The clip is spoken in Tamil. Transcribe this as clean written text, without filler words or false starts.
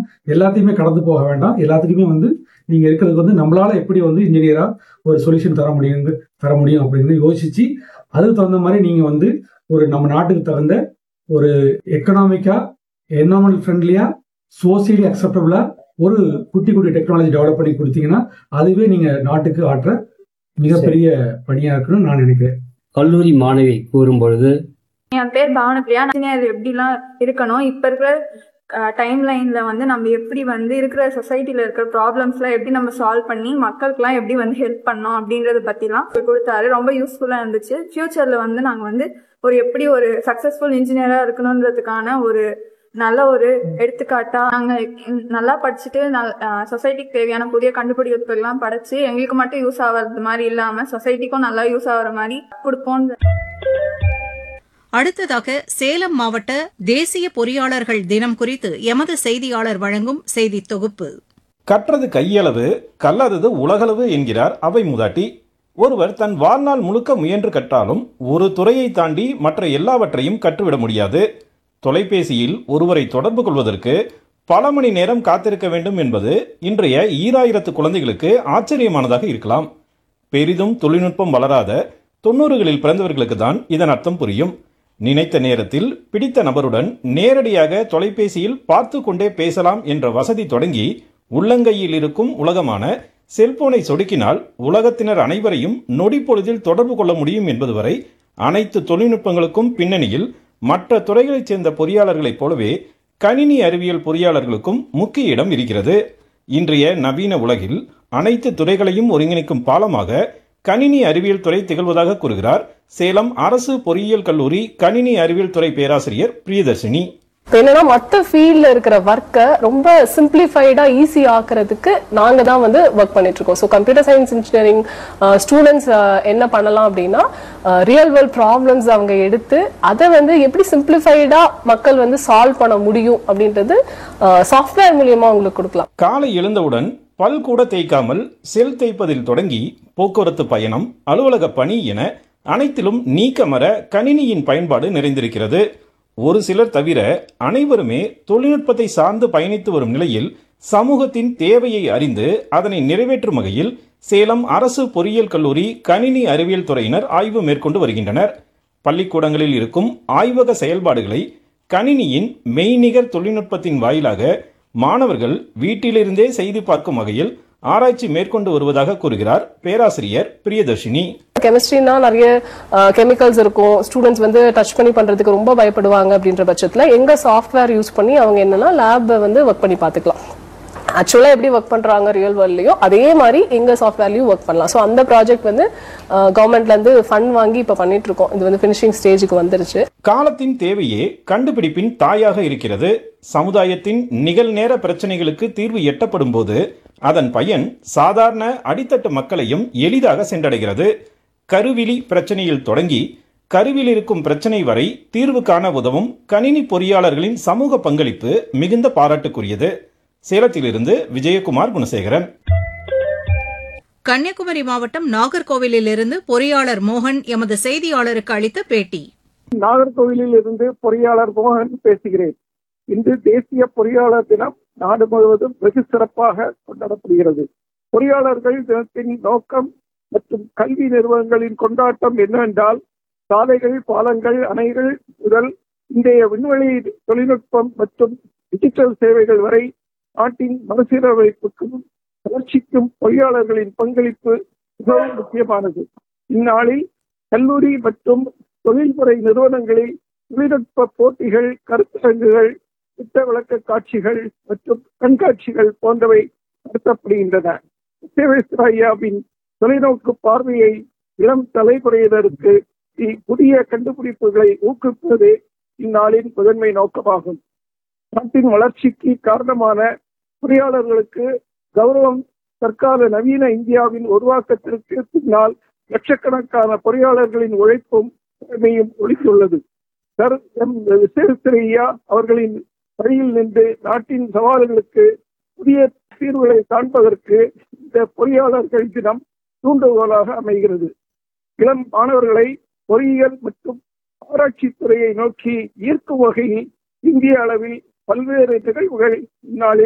எல்லாத்தையுமே கடந்து போக வேண்டாம். எல்லாத்துக்குமே வந்து நீங்க இருக்கிறதுக்கு வந்து நம்மளால எப்படி வந்து இன்ஜினியரா ஒரு சொல்யூஷன் தர முடியும் அப்படின்னு யோசிச்சு அதுக்கு தகுந்த மாதிரி நீங்க வந்து ஒரு நம்ம நாட்டுக்கு தகுந்த ஒரு எக்கனாமிக்கா என்வரான்மெண்டல் ஃப்ரெண்ட்லியா சோசியலி அக்செப்டபிளா ஒரு குட்டி குட்டி டெக்னாலஜி டெவலப் பண்ணி கொடுத்தீங்கன்னா அதுவே நீங்க நாட்டுக்கு ஆற்ற மிகப்பெரிய பணியா இருக்குன்னு நான் நினைக்கிறேன். கல்லூரி மாணவி கூறும் பொழுது, என் பேர் பாவனப்பிரியா. இன்ஜினியர் எப்படிலாம் இருக்கணும், இப்ப இருக்கிற டைம் லைன்ல வந்து நம்ம எப்படி வந்து இருக்கிற சொசைட்டில இருக்கிற ப்ராப்ளம்ஸ்லாம் எப்படி நம்ம சால்வ் பண்ணி மக்களுக்குலாம் எப்படி வந்து ஹெல்ப் பண்ணோம் அப்படின்றத பத்திலாம் கொடுத்தாரு. ரொம்ப யூஸ்ஃபுல்லா இருந்துச்சு. ஃபியூச்சர்ல வந்து நாங்க வந்து எப்படி ஒரு சக்சஸ்ஃபுல் இன்ஜினியரா இருக்கணும்ன்றதுக்கான ஒரு நல்ல ஒரு எடுத்துக்காட்டா நாங்க நல்லா படிச்சுட்டு சொசைட்டிக்கு தேவையான புதிய கண்டுபிடிப்புகள் எல்லாம் படைச்சு எங்களுக்கு மட்டும் யூஸ் ஆகிறது மாதிரி இல்லாம சொசைட்டிக்கும் நல்லா யூஸ் ஆகுற மாதிரி கொடுப்போம். அடுத்ததாக சேலம் மாவட்ட தேசிய பொறியாளர்கள் தினம் குறித்து எமது செய்தியாளர் வழங்கும் செய்தி தொகுப்பு. கற்றது கையளவு கல்லாதது உலகளவு என்கிறார் அவை மூதாட்டி. ஒருவர் தன் வாழ்நாள் முழுக்க முயன்று கற்றாலும் ஒரு துறையை தாண்டி மற்ற எல்லாவற்றையும் கற்றுவிட முடியாது. தொலைபேசியில் ஒருவரை தொடர்பு கொள்வதற்கு பல மணி நேரம் காத்திருக்க வேண்டும் என்பது இன்றைய 2000 குழந்தைகளுக்கு ஆச்சரியமானதாக இருக்கலாம். பெரிதும் தொழில்நுட்பம் வளராத 90களில் பிறந்தவர்களுக்கு தான் இதன் அர்த்தம் புரியும். நினைத்த நேரத்தில் பிடித்த நபருடன் நேரடியாக தொலைபேசியில் பார்த்து கொண்டே பேசலாம் என்ற வசதி தொடங்கி உள்ளங்கையில் இருக்கும் உலகமான செல்போனை சொடுக்கினால் உலகத்தினர் அனைவரையும் நொடி பொழுதில் தொடர்பு கொள்ள முடியும் என்பது வரை அனைத்து தொழில்நுட்பங்களுக்கும் பின்னணியில் மற்ற துறைகளைச் சேர்ந்த பொறியாளர்களைப் போலவே கணினி அறிவியல் பொறியாளர்களுக்கும் முக்கிய இடம் இருக்கிறது. இன்றைய நவீன உலகில் அனைத்து துறைகளையும் ஒருங்கிணைக்கும் பாலமாக கணினி அறிவியல் துறை திகழ்வதாக கூறுகிறார் சேலம் அரசு பொறியியல் கல்லூரி கணினி அறிவியல் துறை பேராசிரியர் பிரியதர்ஷினி. என்னன்னா மற்ற ஃபீல்ட்ல இருக்கிற ஒர்க்கை ரொம்ப சிம்பிளிஃபைடா ஈஸி ஆக்குறதுக்கு நாங்க தான் வந்து ஒர்க் பண்ணிட்டு இருக்கோம். So computer science engineering students என்ன பண்ணலாம் அப்படின்னா ரியல் வேர்ல்ட் ப்ராப்ளம்ஸ் அவங்க எடுத்து அதை வந்து எப்படி சிம்பிளிஃபைடா மக்கள் வந்து சால்வ் பண்ண முடியும் அப்படின்றது சாஃப்ட்வேர் மூலியமா அவங்களுக்கு கொடுக்கலாம். காலை எழுந்தவுடன் பல் கூட தேய்க்காமல் செல் தேய்ப்பதில் தொடங்கி போக்குவரத்து பயணம், அலுவலக பணி என அனைத்திலும் நீக்கமற கணினியின் பயன்பாடு நிறைந்திருக்கிறது. ஒரு சிலர் தவிர அனைவருமே தொழில்நுட்பத்தை சார்ந்து பயணித்து வரும் நிலையில் சமூகத்தின் தேவையை அறிந்து அதனை நிறைவேற்றும் வகையில் சேலம் அரசு பொறியியல் கல்லூரி கணினி அறிவியல் துறையினர் ஆய்வு மேற்கொண்டு வருகின்றனர். பள்ளிக்கூடங்களில் இருக்கும் ஆய்வக செயல்பாடுகளை கணினியின் மெய்நிகர் தொழில்நுட்பத்தின் வாயிலாக மாணவர்கள் வீட்டிலிருந்தே செய்து பார்க்கும் வகையில் ஆராய்ச்சி மேற்கொண்டு வருவதாக கூறுகிறார் பேராசிரியர் பிரியதர்ஷினி. கெமிஸ்ட்ரினா நிறைய கெமிக்கல்ஸ் இருக்கும், ஸ்டூடெண்ட்ஸ் வந்து டச் பண்ணி பண்றதுக்கு ரொம்ப பயப்படுவாங்க. அப்படின்ற பட்சத்துல எங்க சாஃப்ட்வேர் யூஸ் பண்ணி அவங்க என்னன்னா லேப் வந்து ஒர்க் பண்ணி பார்த்துக்கலாம். ஆக்சுவலா எப்படி ஒர்க் பண்றாங்க ரியல் வேர்ல்ட்லயும் அதே மாதிரி எங்க சாஃப்ட்வேர்லயும் ஒர்க் பண்ணலாம். ஸோ அந்த ப்ராஜெக்ட் வந்து கவர்மெண்ட்ல இருந்து ஃபண்ட் வாங்கி இப்ப பண்ணிட்டு இருக்கோம். இது வந்து பினிஷிங் ஸ்டேஜுக்கு வந்துருச்சு. காலத்தின் தேவையே கண்டுபிடிப்பின் தாயாக இருக்கிறது. சமுதாயத்தின் நிகழ்நேர பிரச்சனைகளுக்கு தீர்வு எட்டப்படும் போது அதன் பயன் சாதாரண அடித்தட்டு மக்களையும் எளிதாக சென்றடைகிறது. கருவிழி பிரச்சனையில் தொடங்கி கருவில் இருக்கும் பிரச்சனை வரை தீர்வு காண உதவும் கணினி பொறியாளர்களின் சமூக பங்களிப்பு மிகுந்த பாராட்டுக்குரியது. சேலத்திலிருந்து விஜயகுமார் குணசேகரன். கன்னியாகுமரி மாவட்டம் நாகர்கோவிலில் இருந்து பொறியாளர் மோகன் எமது செய்தியாளருக்கு அளித்த பேட்டி. நாகர்கோவிலில் இருந்து பொறியாளர் மோகன் பேசுகிறேன். இன்று தேசிய பொறியாளர் தினம் நாடு முழுவதும் வெகு சிறப்பாக கொண்டாடப்படுகிறது. பொறியாளர்கள் தினத்தின் நோக்கம் மற்றும் கல்வி நிறுவனங்களின் கொண்டாட்டம் என்னவென்றால் சாலைகள், பாலங்கள், அணைகள் முதல் இன்றைய விண்வெளி தொழில்நுட்பம் மற்றும் டிஜிட்டல் சேவைகள் வரை நாட்டின் மறுசீரமைப்புக்கும் வளர்ச்சிக்கும் பொறியாளர்களின் பங்களிப்பு மிகவும் முக்கியமானது. இந்நாளில் கல்லூரி மற்றும் தொழில்முறை நிறுவனங்களில் தொழில்நுட்ப போட்டிகள், கருத்தரங்குகள், திட்ட விளக்க காட்சிகள் மற்றும் கண்காட்சிகள் போன்றவை நடத்தப்படுகின்றன. விஸ்வேஸ்வரய்யாவின் தொலைநோக்கு பார்வையை இளம் தலைமுறையினருக்கு புதிய கண்டுபிடிப்புகளை ஊக்குவிப்பது இந்நாளின் முதன்மை நோக்கமாகும். நாட்டின் வளர்ச்சிக்கு காரணமான பொறியாளர்களுக்கு கௌரவம் தற்கால நவீன இந்தியாவின் உருவாக்கத்திற்கு பின்னால் லட்சக்கணக்கான பொறியாளர்களின் உழைப்பும் திறமையும் ஒளித்துள்ளது. சர் எம் விஸ்வேஸ்வரய்யா அவர்களின் வழியில் நின்று நாட்டின் சவால்களுக்கு புதிய தீர்வுகளை காண்பதற்கு இந்த பொறியாளர்கள் தினம் தூண்டுகோலாக அமைகிறது. இளம் மாணவர்களை பொறியியல் மற்றும் ஆராய்ச்சி துறையை நோக்கி ஈர்க்கும் வகையில் இந்திய அளவில் பல்வேறு நிகழ்வுகள் இந்நாளில்